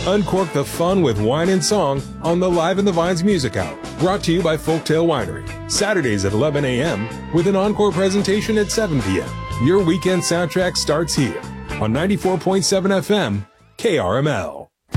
Uncork the fun with wine and song on the Live in the Vines Music Hour, brought to you by Folktail Winery. Saturdays at 11 a.m. with an encore presentation at 7 p.m. Your weekend soundtrack starts here on 94.7 FM, KRML.